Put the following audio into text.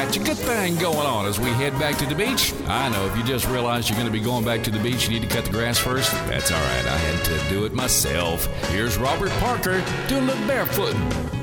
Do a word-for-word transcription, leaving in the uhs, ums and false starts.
got your good thing going on as we head back to the beach. I know if you just realized you're going to be going back to the beach, you need to cut the grass first. That's all right. I had to do it myself. Here's Robert Parker doing a little barefooting.